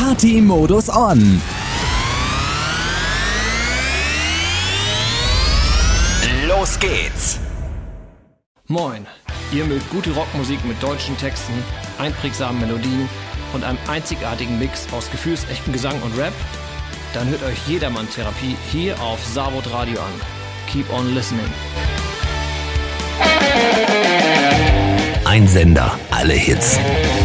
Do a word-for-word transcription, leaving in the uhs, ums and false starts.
Party-Modus on. Los geht's. Moin, ihr mögt gute Rockmusik mit deutschen Texten, einprägsamen Melodien und einem einzigartigen Mix aus gefühlsechten Gesang und Rap? Dann hört euch Jedermann-Therapie hier auf Savod Radio an. Keep on listening. Ein Sender, alle Hits.